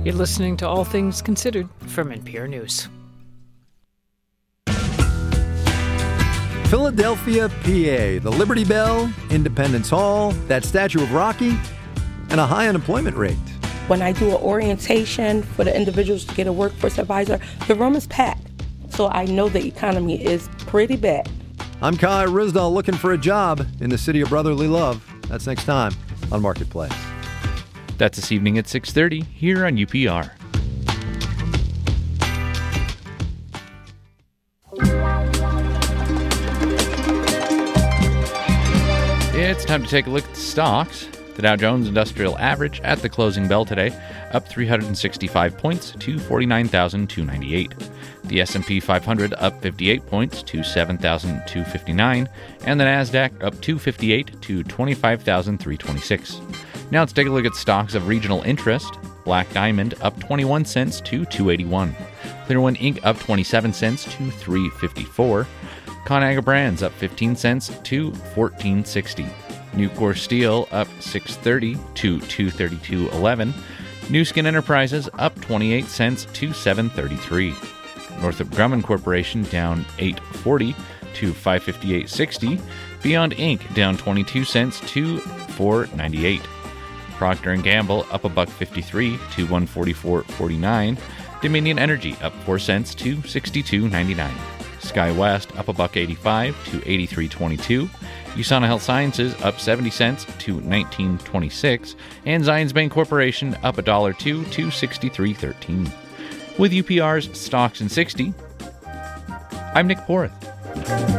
You're listening to All Things Considered from NPR News. Philadelphia, PA, the Liberty Bell, Independence Hall, that statue of Rocky, and a high unemployment rate. When I do an orientation for the individuals to get a workforce advisor, the room is packed. So I know the economy is pretty bad. I'm Kai Risdall looking for a job in the city of brotherly love. That's next time on Marketplace. That's this evening at 6:30 here on UPR. It's time to take a look at the stocks. The Dow Jones Industrial Average at the closing bell today, up 365 points to 49,298. The S&P 500 up 58 points to 7,259, and the Nasdaq up 258 to 25,326. Now let's take a look at stocks of regional interest. Black Diamond up 21 cents to 281. Clearone Inc. up 27 cents to 354. Conagra Brands up 15 cents to 1460. Nucor Steel up 630 to 232.11. Nu Skin Enterprises up 28 cents to 733. Northrop Grumman Corporation down 840 to 558.60. Beyond Inc. down 22 cents to 498. Procter & Gamble up $1.53 to 144.49. Dominion Energy up 4 cents to 62.99. SkyWest up $1.85 to 83.22. USANA Health Sciences up 70 cents to 19.26. And Zions Bank Corporation up $1.02 to 63.13. With UPR's Stocks in 60, I'm Nick Porth.